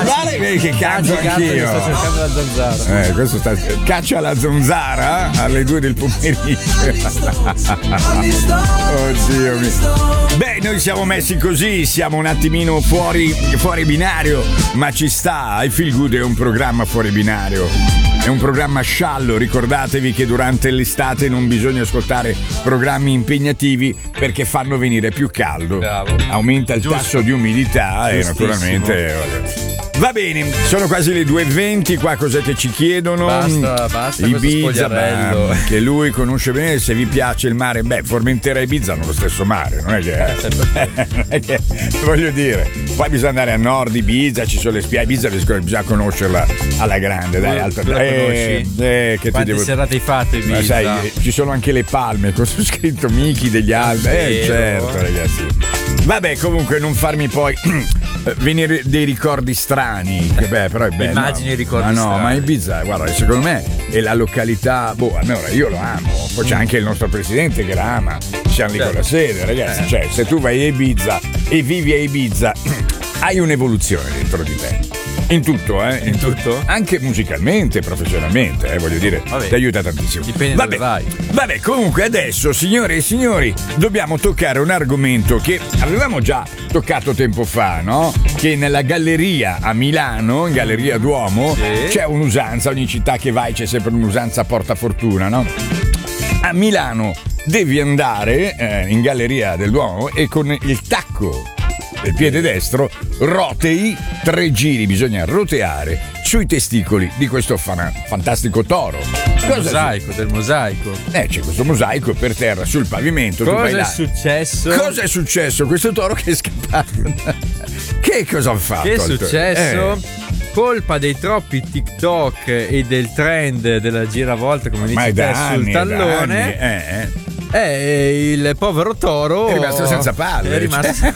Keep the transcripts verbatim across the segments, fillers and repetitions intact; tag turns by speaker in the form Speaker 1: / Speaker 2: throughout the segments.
Speaker 1: Vale, vedi che caccio anch'io.
Speaker 2: Sto cercando la zanzara.
Speaker 1: Eh, questo sta. Caccia la zanzara alle due del pomeriggio. Oddio mio. Beh, noi siamo messi così, siamo un attimino fuori, fuori binario, ma ci sta. I Feel Good è un programma fuori binario. È un programma sciallo, ricordatevi che durante l'estate non bisogna ascoltare programmi impegnativi perché fanno venire più caldo.
Speaker 2: Bravo.
Speaker 1: Aumenta il tasso di umidità e naturalmente... Va bene, sono quasi le due e venti, qua cos'è che ci chiedono?
Speaker 2: Basta, basta
Speaker 1: Ibiza, beh, che lui conosce bene, se vi piace il mare, beh, Formentera e Ibiza hanno lo stesso mare, non è che, eh, non è che voglio dire, poi bisogna andare a nord Ibiza, ci sono le spiagge, Ibiza bisogna conoscerla alla grande, dai, alta,
Speaker 2: tu la
Speaker 1: eh,
Speaker 2: conosci?
Speaker 1: Eh, che
Speaker 2: Quante
Speaker 1: ti devo...
Speaker 2: serate hai fatto Ibiza?
Speaker 1: Ma sai, ci sono anche le palme, con su scritto Michi degli alberi, eh certo ragazzi. Vabbè, comunque non farmi poi venire dei ricordi strani, che beh, però è bello.
Speaker 2: Immagini i ricordi
Speaker 1: ma no,
Speaker 2: strani.
Speaker 1: ma Ibiza, guarda, secondo me è la località, boh, allora io lo amo, poi c'è anche il nostro presidente che la ama, siamo lì con la sede, ragazzi,
Speaker 2: Eh.
Speaker 1: cioè se tu vai a Ibiza e vivi a Ibiza hai un'evoluzione dentro di te. In tutto, eh?
Speaker 2: In tutto?
Speaker 1: Anche musicalmente, professionalmente, eh, voglio dire,
Speaker 2: Vabbè.
Speaker 1: ti aiuta tantissimo.
Speaker 2: Dipende
Speaker 1: Vabbè,
Speaker 2: dove vai.
Speaker 1: Vabbè, comunque adesso, signore e signori, dobbiamo toccare un argomento che avevamo già toccato tempo fa, no? Che nella galleria a Milano, in Galleria Duomo,
Speaker 2: Sì.
Speaker 1: c'è un'usanza, ogni città che vai c'è sempre un'usanza porta fortuna, no? A Milano devi andare eh, in Galleria del Duomo e con il tacco del piede destro rotei tre giri, bisogna roteare sui testicoli di questo fan- fantastico toro.
Speaker 2: Del mosaico, del mosaico.
Speaker 1: Eh, c'è questo mosaico per terra sul pavimento. tu
Speaker 2: Cosa
Speaker 1: vai
Speaker 2: è
Speaker 1: là.
Speaker 2: successo?
Speaker 1: Cosa è successo? Questo toro che è scappato. Che cosa ha fatto?
Speaker 2: Che è
Speaker 1: al toro?
Speaker 2: successo?
Speaker 1: Eh,
Speaker 2: Colpa dei troppi TikTok e del trend della giravolta, come
Speaker 1: ma è
Speaker 2: dici te,
Speaker 1: da
Speaker 2: sul
Speaker 1: anni, è da
Speaker 2: tallone.
Speaker 1: anni, eh, eh.
Speaker 2: Eh, il povero toro
Speaker 1: È rimasto senza palle.
Speaker 2: È rimasto
Speaker 1: cioè.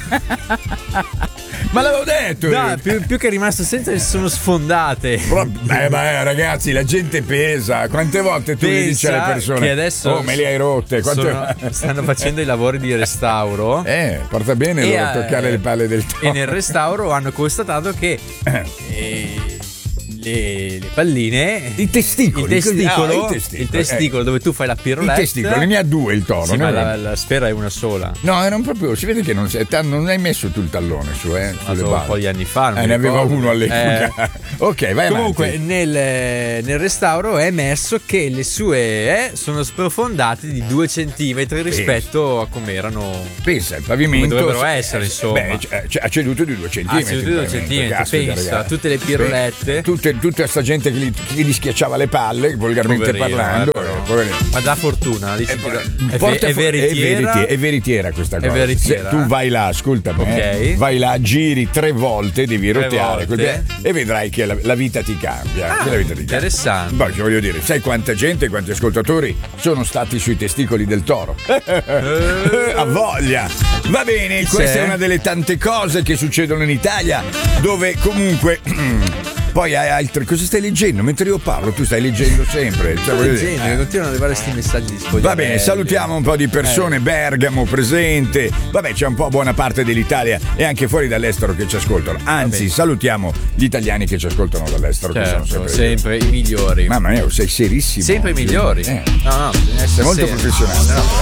Speaker 1: Ma l'avevo detto.
Speaker 2: No,
Speaker 1: io.
Speaker 2: più, più che rimasto senza, si sono sfondate.
Speaker 1: Però, beh, beh, ragazzi, la gente pesa. Quante volte tu gli dici alle
Speaker 2: Pensa
Speaker 1: persone:
Speaker 2: che adesso
Speaker 1: oh, me le hai rotte. Quante...
Speaker 2: sono- stanno facendo i lavori di restauro.
Speaker 1: Eh, porta bene
Speaker 2: E,
Speaker 1: loro a toccare
Speaker 2: eh,
Speaker 1: le palle del toro.
Speaker 2: E nel restauro hanno constatato che eh, le, le palline,
Speaker 1: I testicoli,
Speaker 2: il testicolo,
Speaker 1: così- ah, i testicoli,
Speaker 2: il testicolo
Speaker 1: eh.
Speaker 2: dove tu fai la
Speaker 1: I
Speaker 2: piroletta.
Speaker 1: testicoli, ne ha due il toro.
Speaker 2: Sì,
Speaker 1: no?
Speaker 2: ma la, la sfera è una sola.
Speaker 1: No, erano proprio. Si vede che non, sei, non hai messo tu il tallone su, eh, sulle
Speaker 2: Nato un
Speaker 1: balle.
Speaker 2: po' di anni fa. non
Speaker 1: Eh,
Speaker 2: mi
Speaker 1: ne aveva
Speaker 2: ricordo.
Speaker 1: uno all'epoca. Ok, vai
Speaker 2: Comunque
Speaker 1: avanti.
Speaker 2: nel, nel restauro è emerso che le sue eh, sono sprofondate di due centimetri rispetto a come erano.
Speaker 1: Pensa, il pavimento.
Speaker 2: Come dovrebbero essere, insomma.
Speaker 1: Beh, c- c- ha ceduto di due centimetri.
Speaker 2: ceduto di due
Speaker 1: il pavimento,
Speaker 2: centimetri,
Speaker 1: caspita,
Speaker 2: pensa,
Speaker 1: ragazzi.
Speaker 2: tutte le pirolette.
Speaker 1: Tutte, tutta sta gente che gli, che gli schiacciava le palle, volgarmente
Speaker 2: Poverino,
Speaker 1: parlando.
Speaker 2: eh, però.
Speaker 1: eh, poverino.
Speaker 2: Ma da fortuna, dici
Speaker 1: Eh,
Speaker 2: che-
Speaker 1: eh,
Speaker 2: è,
Speaker 1: porta-
Speaker 2: è veritiera.
Speaker 1: è veriti- è veritiera questa
Speaker 2: È
Speaker 1: cosa.
Speaker 2: veritiera?
Speaker 1: Se tu vai là, ascoltami, eh,
Speaker 2: Ok.
Speaker 1: vai là, giri tre volte, devi
Speaker 2: Tre
Speaker 1: roteare
Speaker 2: volte.
Speaker 1: e vedrai che la, la vita ti cambia.
Speaker 2: Ah,
Speaker 1: che la vita ti cambia.
Speaker 2: interessante.
Speaker 1: Poi che voglio dire, sai quanta gente, quanti ascoltatori sono stati sui testicoli del toro? A voglia! Va bene,
Speaker 2: Chi
Speaker 1: questa
Speaker 2: c'è?
Speaker 1: è una delle tante cose che succedono in Italia, dove comunque. Poi hai altre. Cosa stai leggendo? Mentre io parlo, tu stai leggendo sempre. Cioè, voglio dire,
Speaker 2: Gente,
Speaker 1: eh.
Speaker 2: continuano ad arrivare questi messaggi di spogliarelli.
Speaker 1: Va bene, salutiamo un po' di persone,
Speaker 2: Eh.
Speaker 1: Bergamo presente, vabbè c'è un po' buona parte dell'Italia e anche fuori dall'estero che ci ascoltano, anzi salutiamo gli italiani che ci ascoltano dall'estero, che sono
Speaker 2: Certo,
Speaker 1: sempre,
Speaker 2: sempre i migliori.
Speaker 1: Mamma mia, sei serissimo.
Speaker 2: Sempre i migliori.
Speaker 1: Eh.
Speaker 2: No, no, bisogna essere
Speaker 1: Sei molto
Speaker 2: seri.
Speaker 1: professionale.
Speaker 2: No, no,